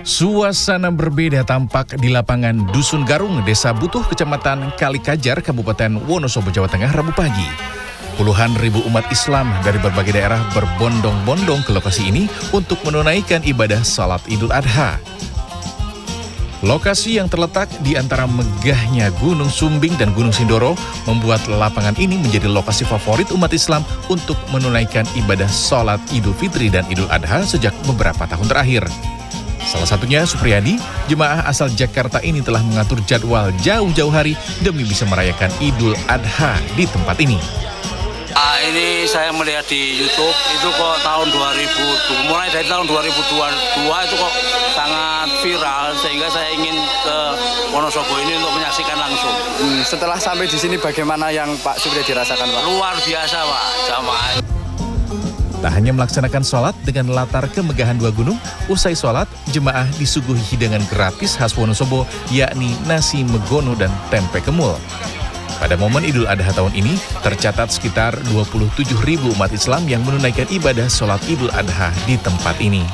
Suasana berbeda tampak di lapangan Dusun Garung, Desa Butuh, Kecamatan Kalikajar, Kabupaten Wonosobo, Jawa Tengah, Rabu pagi. Puluhan ribu umat Islam dari berbagai daerah berbondong-bondong ke lokasi ini untuk menunaikan ibadah salat Idul Adha. Lokasi yang terletak di antara megahnya Gunung Sumbing dan Gunung Sindoro membuat lapangan ini menjadi lokasi favorit umat Islam untuk menunaikan ibadah salat Idul Fitri dan Idul Adha sejak beberapa tahun terakhir. Salah satunya Supriyadi, jemaah asal Jakarta ini telah mengatur jadwal jauh-jauh hari demi bisa merayakan Idul Adha di tempat ini. Ini saya melihat di YouTube itu kok tahun 2000, mulai dari tahun 2022 itu kok sangat viral sehingga saya ingin ke Wonosobo ini untuk menyaksikan langsung. Setelah sampai di sini bagaimana yang Pak Supriyadi dirasakan, Pak? Luar biasa, Pak, jamaah. Tak hanya melaksanakan sholat dengan latar kemegahan dua gunung, usai sholat, jemaah disuguhi hidangan gratis khas Wonosobo, yakni nasi megono dan tempe kemul. Pada momen Idul Adha tahun ini, tercatat sekitar 27.000 umat Islam yang menunaikan ibadah sholat Idul Adha di tempat ini.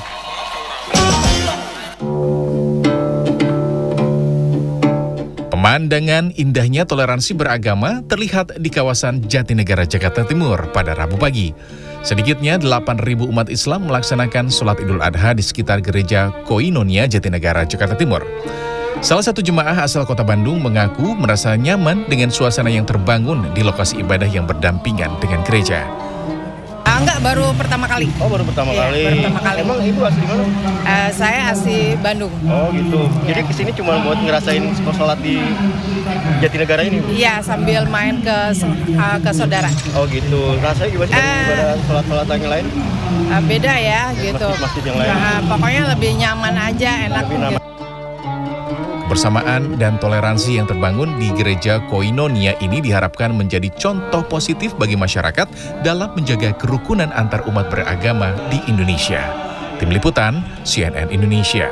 Pemandangan indahnya toleransi beragama terlihat di kawasan Jatinegara, Jakarta Timur pada Rabu pagi. Sedikitnya 8.000 umat Islam melaksanakan sholat Idul Adha di sekitar gereja Koinonia Jatinegara, Jakarta Timur. Salah satu jemaah asal kota Bandung mengaku merasa nyaman dengan suasana yang terbangun di lokasi ibadah yang berdampingan dengan gereja. Enggak, baru pertama kali. Oh, baru pertama kali. Baru pertama kali. Emang ibu asli mana? Saya asli Bandung. Oh gitu. Jadi kesini cuma buat ngerasain sholat di Jatinegara ini? Iya, sambil main ke saudara. Oh gitu. Rasanya gimana sih daripada sholat-sholat yang lain? Beda ya, gitu. Masjid yang lain. Pokoknya lebih nyaman aja, enak. Bersamaan dan toleransi yang terbangun di gereja Koinonia ini diharapkan menjadi contoh positif bagi masyarakat dalam menjaga kerukunan antar umat beragama di Indonesia. Tim Liputan, CNN Indonesia.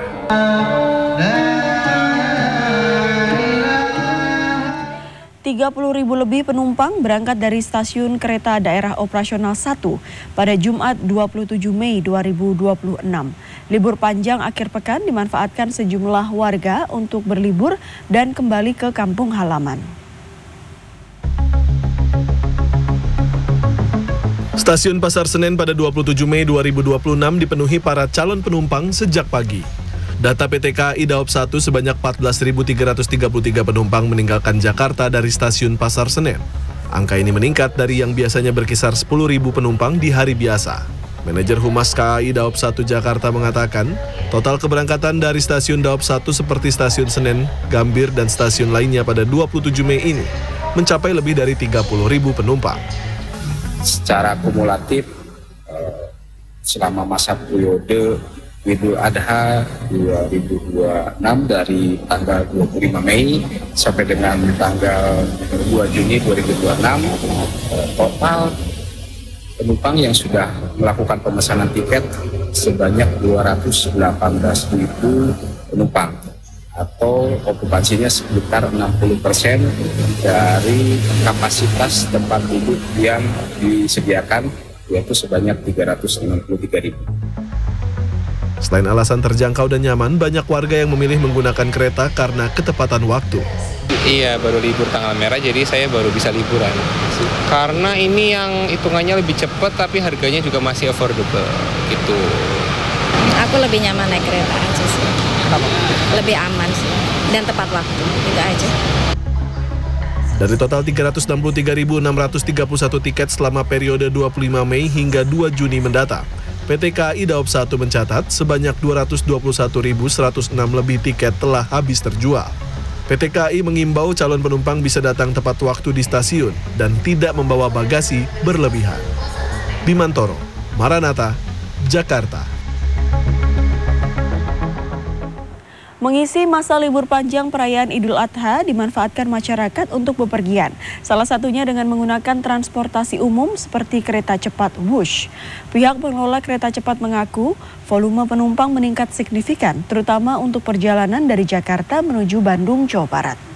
30.000 lebih penumpang berangkat dari stasiun kereta daerah operasional 1 pada Jumat 27 Mei 2026. Libur panjang akhir pekan dimanfaatkan sejumlah warga untuk berlibur dan kembali ke kampung halaman. Stasiun Pasar Senen pada 27 Mei 2026 dipenuhi para calon penumpang sejak pagi. Data PT KAI Daop 1 sebanyak 14.333 penumpang meninggalkan Jakarta dari stasiun Pasar Senen. Angka ini meningkat dari yang biasanya berkisar 10.000 penumpang di hari biasa. Manajer Humas KAI Daop 1 Jakarta mengatakan, total keberangkatan dari stasiun Daop 1 seperti stasiun Senen, Gambir, dan stasiun lainnya pada 27 Mei ini mencapai lebih dari 30.000 penumpang. Secara kumulatif, selama masa periode Idul Adha 2026 dari tanggal 25 Mei sampai dengan tanggal 2 Juni 2026, total penumpang yang sudah melakukan pemesanan tiket sebanyak 218.000 penumpang atau okupansinya sekitar 60% dari kapasitas tempat duduk yang disediakan, yaitu sebanyak 363.000. Selain alasan terjangkau dan nyaman, banyak warga yang memilih menggunakan kereta karena ketepatan waktu. Iya, baru libur tanggal merah, jadi saya baru bisa liburan. Karena ini yang hitungannya lebih cepat, tapi harganya juga masih affordable, gitu. Aku lebih nyaman naik kereta aja sih. Lebih aman sih, dan tepat waktu, itu aja. Dari total 363.631 tiket selama periode 25 Mei hingga 2 Juni mendatang, PT KAI Daop 1 mencatat sebanyak 221.106 lebih tiket telah habis terjual. PT KAI mengimbau calon penumpang bisa datang tepat waktu di stasiun dan tidak membawa bagasi berlebihan. Bimantoro, Maranatha, Jakarta. Mengisi masa libur panjang perayaan Idul Adha dimanfaatkan masyarakat untuk bepergian. Salah satunya dengan menggunakan transportasi umum seperti kereta cepat Wush. Pihak pengelola kereta cepat mengaku volume penumpang meningkat signifikan, terutama untuk perjalanan dari Jakarta menuju Bandung, Jawa Barat.